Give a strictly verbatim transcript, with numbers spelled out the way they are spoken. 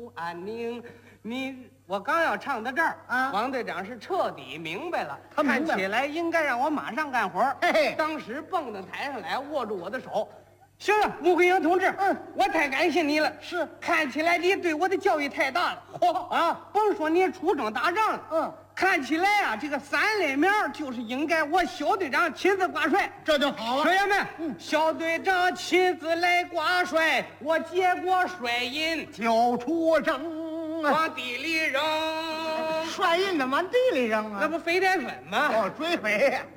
不安宁。你我刚要唱到这儿啊，王队长是彻底明白了， 他明白了看起来应该让我马上干活。 嘿嘿当时蹦到台上来，握住我的手。行了，穆桂英同志， 嗯， 我太感谢你了。 是， 看起来你对我的教育太大了。嚯啊，甭说你出征打仗了， 嗯， 看起来啊，这个三类苗就是应该我小队长亲自挂帅， 这就好了。 学员们， 嗯， 小队长亲自来挂帅，我接过帅印就出征啊， 往地里扔， 帅印的往地里扔啊， 那不肥宅粉吗？ 哦，追肥呀。